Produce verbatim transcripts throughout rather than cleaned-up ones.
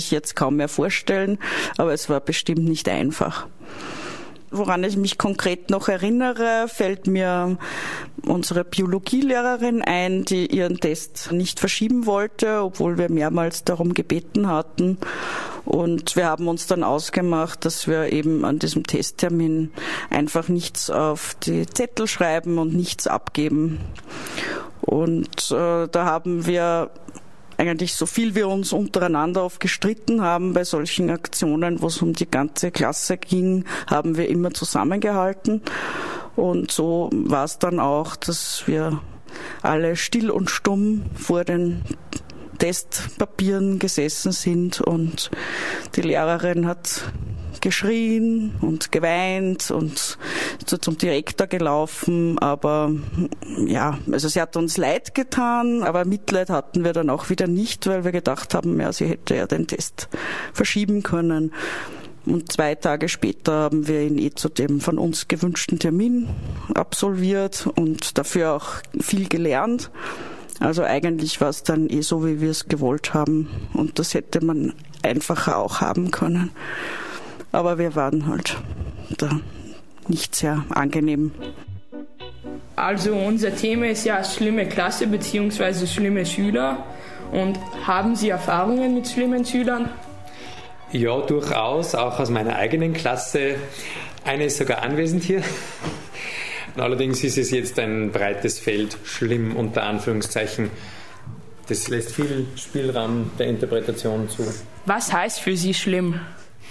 ich jetzt kaum mehr vorstellen, aber es war bestimmt nicht einfach. Woran ich mich konkret noch erinnere, fällt mir unsere Biologielehrerin ein, die ihren Test nicht verschieben wollte, obwohl wir mehrmals darum gebeten hatten. Und wir haben uns dann ausgemacht, dass wir eben an diesem Testtermin einfach nichts auf die Zettel schreiben und nichts abgeben. Und äh, da haben wir eigentlich so viel wir uns untereinander oft gestritten haben bei solchen Aktionen, wo es um die ganze Klasse ging, haben wir immer zusammengehalten. Und so war es dann auch, dass wir alle still und stumm vor den Testpapieren gesessen sind und die Lehrerin hat geschrien und geweint und zum Direktor gelaufen, aber ja, also sie hat uns leid getan, aber Mitleid hatten wir dann auch wieder nicht, weil wir gedacht haben, ja, sie hätte ja den Test verschieben können. Und zwei Tage später haben wir ihn eh zu dem von uns gewünschten Termin absolviert und dafür auch viel gelernt. Also eigentlich war es dann eh so, wie wir es gewollt haben und das hätte man einfacher auch haben können. Aber wir waren halt da nicht sehr angenehm. Also unser Thema ist ja schlimme Klasse bzw. schlimme Schüler. Und haben Sie Erfahrungen mit schlimmen Schülern? Ja, durchaus, auch aus meiner eigenen Klasse. Eine ist sogar anwesend hier. Allerdings ist es jetzt ein breites Feld, schlimm unter Anführungszeichen. Das lässt viel Spielraum der Interpretation zu. Was heißt für Sie schlimm?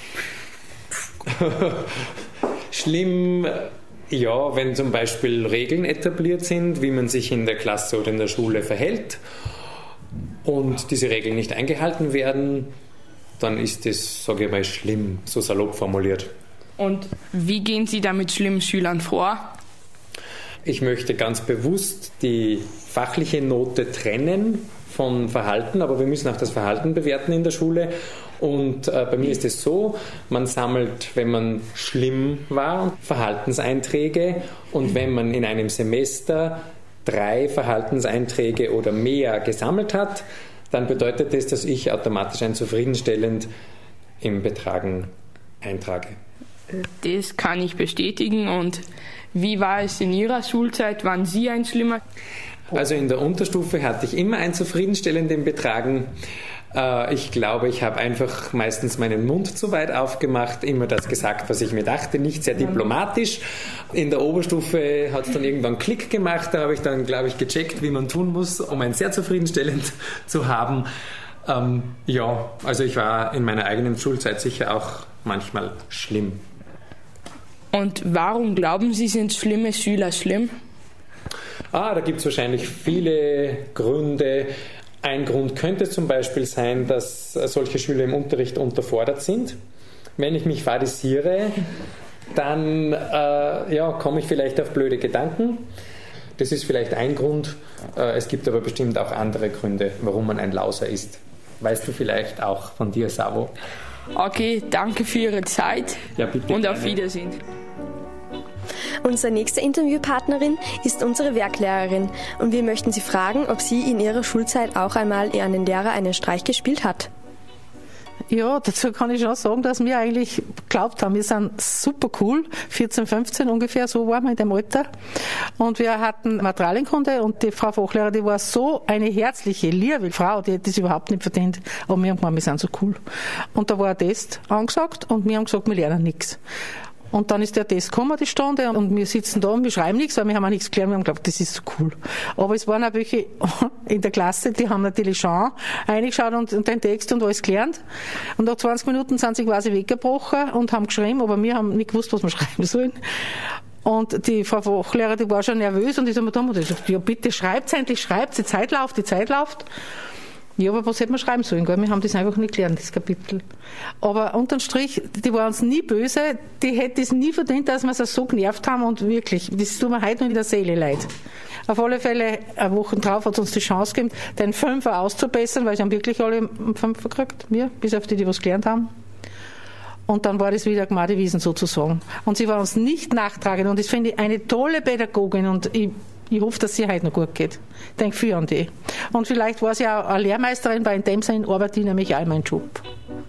Schlimm, ja, wenn zum Beispiel Regeln etabliert sind, wie man sich in der Klasse oder in der Schule verhält und diese Regeln nicht eingehalten werden, dann ist das, sage ich mal, schlimm, so salopp formuliert. Und wie gehen Sie da mit schlimmen Schülern vor? Ich möchte ganz bewusst die fachliche Note trennen von Verhalten, aber wir müssen auch das Verhalten bewerten in der Schule. Und äh, bei mir ist es so, man sammelt, wenn man schlimm war, Verhaltenseinträge und wenn man in einem Semester drei Verhaltenseinträge oder mehr gesammelt hat, dann bedeutet das, dass ich automatisch ein zufriedenstellend im Betragen eintrage. Das kann ich bestätigen. Und wie war es in Ihrer Schulzeit? Waren Sie ein Schlimmer? Also in der Unterstufe hatte ich immer ein zufriedenstellend im Betragen. Ich glaube, ich habe einfach meistens meinen Mund zu weit aufgemacht, immer das gesagt, was ich mir dachte, nicht sehr diplomatisch. In der Oberstufe hat es dann irgendwann Klick gemacht, da habe ich dann, glaube ich, gecheckt, wie man tun muss, um ein sehr zufriedenstellend zu haben. Ähm, ja, also ich war in meiner eigenen Schulzeit sicher auch manchmal schlimm. Und warum glauben Sie, sind schlimme Schüler schlimm? Ah, da gibt es wahrscheinlich viele Gründe. Ein Grund könnte zum Beispiel sein, dass solche Schüler im Unterricht unterfordert sind. Wenn ich mich fadisiere, dann äh, ja, komme ich vielleicht auf blöde Gedanken. Das ist vielleicht ein Grund. Äh, es gibt aber bestimmt auch andere Gründe, warum man ein Lauser ist. Weißt du vielleicht auch von dir, Savo? Okay, danke für Ihre Zeit ja, bitte und gerne. Auf Wiedersehen. Unsere nächste Interviewpartnerin ist unsere Werklehrerin und wir möchten sie fragen, ob sie in ihrer Schulzeit auch einmal einen Lehrer einen Streich gespielt hat. Ja, dazu kann ich schon sagen, dass wir eigentlich geglaubt haben, wir sind super cool, vierzehn, fünfzehn ungefähr, so waren wir in dem Alter. Und wir hatten Materialienkunde und die Frau Fachlehrer, die war so eine herzliche, liebe Frau, die hätte das überhaupt nicht verdient. Aber wir haben gemeint, wir sind so cool. Und da war ein Test angesagt und wir haben gesagt, wir lernen nichts. Und dann ist der Test gekommen, die Stunde, und wir sitzen da und wir schreiben nichts, weil wir haben auch nichts gelernt, wir haben geglaubt, das ist so cool. Aber es waren auch welche in der Klasse, die haben natürlich schon reingeschaut und, und den Text und alles gelernt. Und nach zwanzig Minuten sind sie quasi weggebrochen und haben geschrieben, aber wir haben nicht gewusst, was wir schreiben sollen. Und die Frau Fachlehrer, die war schon nervös und ich habe mir da gesagt, ja bitte schreibt's endlich, schreibt's, die Zeit läuft, die Zeit läuft. Ja, aber was hätten wir schreiben sollen? Gell? Wir haben das einfach nicht gelernt, das Kapitel. Aber unterm Strich, die waren uns nie böse, die hätten es nie verdient, dass wir es so genervt haben und wirklich, das tut mir heute noch in der Seele leid. Auf alle Fälle, eine Woche drauf hat es uns die Chance gegeben, den Fünfer auszubessern, weil sie haben wirklich alle einen Fünfer gekriegt, wir, bis auf die, die was gelernt haben. Und dann war das wieder Gmadewiesen sozusagen. Und sie war uns nicht nachtragend und das finde ich eine tolle Pädagogin und ich Ich hoffe, dass es ihr heute noch gut geht. Ich denke viel an die. Und vielleicht war sie auch eine Lehrmeisterin, weil in dem Sinn arbeite ich nämlich auch meinen Job.